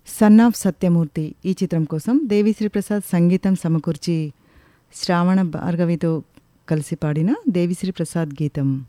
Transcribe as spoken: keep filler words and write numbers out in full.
Son of Satyamurthy ఈ చిత్రం కోసం దేవిశ్రీ ప్రసాద్ సంగీతం సమకూర్చి శ్రావణ భార్గవితో కలిసి పాడిన దేవిశ్రీ ప్రసాద్ గీతం.